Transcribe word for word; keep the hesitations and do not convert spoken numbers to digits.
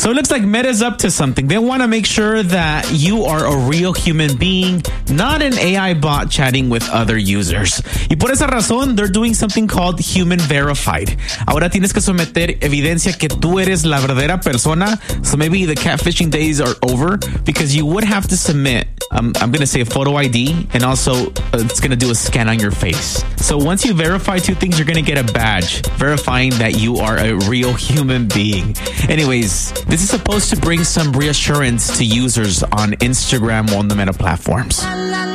So it looks like Meta's up to something. They want to make sure that you are a real human being, not an A I bot chatting with other users. Y por esa razón, they're doing something called Human Verified. Ahora tienes que someter evidencia que tú eres la verdadera persona. So maybe the catfishing days are over because you would have to submit, um, I'm going to say a photo I D, and also uh, it's going to do a scan on your face. So once you verify two things, you're going to get a badge verifying that you are a real human being. Anyways, this is supposed to bring some reassurance to users on Instagram or on the Meta platforms.